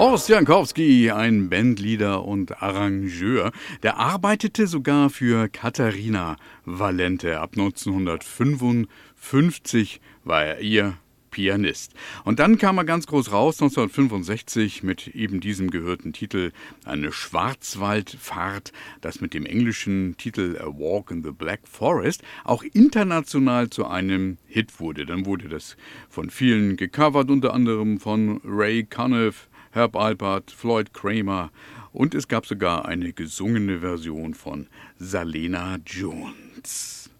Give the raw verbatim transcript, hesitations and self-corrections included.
Horst Jankowski, ein Bandleader und Arrangeur, der arbeitete sogar für Katharina Valente. Ab neunzehnhundertfünfundfünfzig war er ihr Pianist. Und dann kam er ganz groß raus, neunzehnhundertfünfundsechzig, mit eben diesem gehörten Titel eine Schwarzwaldfahrt, das mit dem englischen Titel A Walk in the Black Forest auch international zu einem Hit wurde. Dann wurde das von vielen gecovert, unter anderem von Ray Conniff, Herb Alpert, Floyd Kramer, und es gab sogar eine gesungene Version von Salena Jones.